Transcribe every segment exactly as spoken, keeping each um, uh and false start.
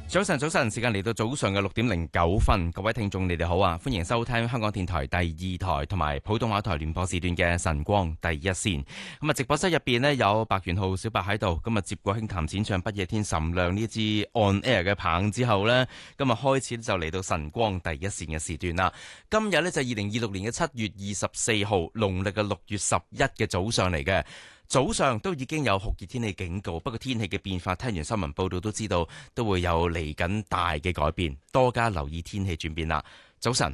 早晨，早晨，時間嚟到早上嘅六點零九分，各位聽眾你哋好啊，歡迎收聽香港電台第二台同埋普通話台聯播時段嘅晨光第一線。咁啊，直播室入邊呢，有白元浩、小白喺度，咁啊接過輕彈淺唱不夜天甚亮呢支 on air 嘅棒之後呢，今日開始就嚟到晨光第一線嘅時段啦。今日呢，就係二零二六年嘅七月二十四號，農曆嘅六月十一嘅早上嚟嘅。早上都已經有酷熱天氣警告，不過天氣嘅變化，聽完新聞報道都知道都會有嚟緊大嘅改變，多加留意天氣轉變啦。早晨，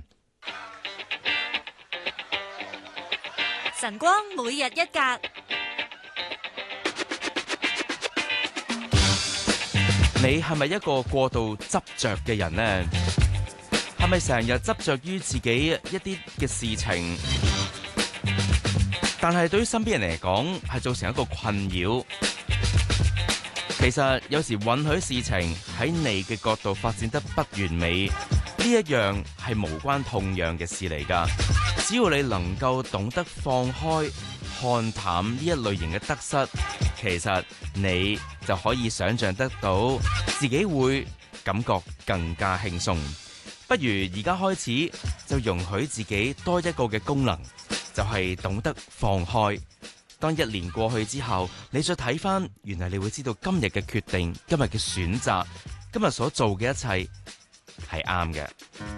晨光每日一格， 你係咪一個過度執着嘅人呢？係咪成日執着於自己一啲嘅事情？但係對於身邊人嚟講，係造成一個困擾。其實有時允許事情喺你嘅角度發展得不完美，呢一樣係無關痛癢嘅事嚟㗎。只要你能夠懂得放開、看淡呢一類型嘅得失，其實你就可以想像得到自己會感覺更加輕鬆。不如而家開始就容許自己多一個嘅功能。就係懂得放開。當一年過去之後，你再睇返，原來你會知道今日嘅決定、今日嘅選擇、今日所做嘅一切係啱嘅。